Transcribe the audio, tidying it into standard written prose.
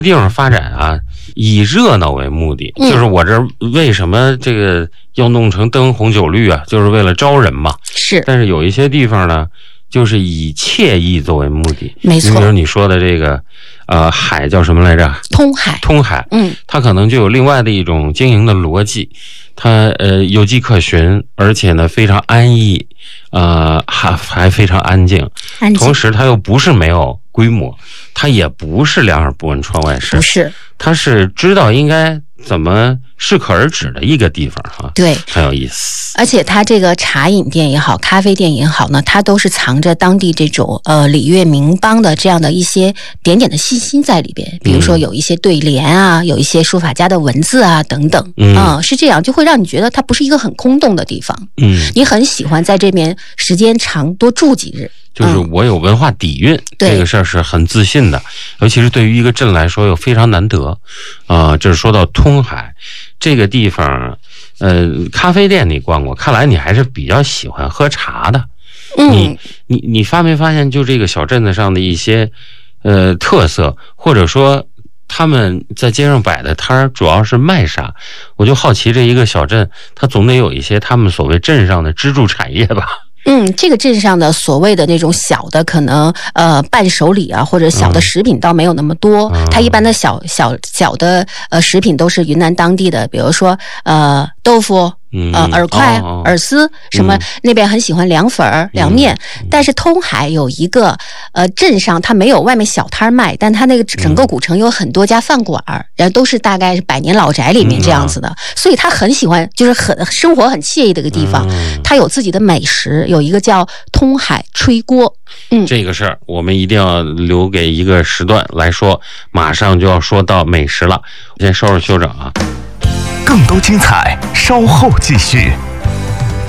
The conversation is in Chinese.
地方发展啊，以热闹为目的，就是我这为什么这个要弄成灯红酒绿啊，就是为了招人嘛。 是， 但是有一些地方呢，就是以惬意作为目的。 没错， 比如你说的这个海叫什么来着？ 通海。 通海，它可能就有另外的一种经营的逻辑，它有迹可循，而且呢非常安逸，还非常安静，同时它又不是没有规模，它也不是两耳不闻窗外事， 不是， 它是知道应该怎么适可而止的一个地方哈。 对， 很有意思。 而且它这个茶饮店也好，咖啡店也好呢，它都是藏着当地这种礼乐民邦的这样的一些点点的细心在里边。比如说有一些对联啊，有一些书法家的文字啊等等，是这样，就会让你觉得它不是一个很空洞的地方。你很喜欢在这边时间长多住几日。 就是我有文化底蕴，这个事儿是很自信的，尤其是对于一个镇来说又非常难得。这是说到通海这个地方，咖啡店你逛过，看来你还是比较喜欢喝茶的。你发没发现，就这个小镇子上的一些特色，或者说他们在街上摆的摊儿主要是卖啥？我就好奇，这一个小镇它总得有一些他们所谓镇上的支柱产业吧。 这个镇上的所谓的那种小的可能伴手礼啊，或者小的食品倒没有那么多。它一般的小的食品都是云南当地的，比如说豆腐。饵块、饵丝什么，那边很喜欢凉粉、凉面。但是通海有一个镇上，它没有外面小摊卖，但它那个整个古城有很多家饭馆，然后都是大概是百年老宅里面这样子的，所以他很喜欢，就是生活很惬意的一个地方。它有自己的美食，有一个叫通海炊锅。 这个事儿我们一定要留给一个时段来说，马上就要说到美食了。先收拾休整啊。 更多精彩稍后继续。